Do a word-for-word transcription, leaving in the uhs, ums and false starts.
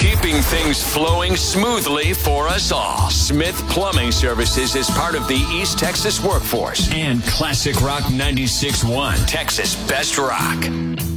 keeping things flowing smoothly for us all. Smith Plumbing Services is part of the East Texas workforce. And Classic Rock ninety-six point one, Texas Best Rock.